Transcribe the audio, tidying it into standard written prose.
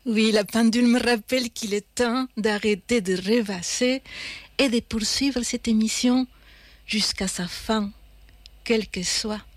Oui, la pendule me rappelle qu'il est temps d'arrêter de rêvasser et de poursuivre cette émission jusqu'à sa fin, quel que soit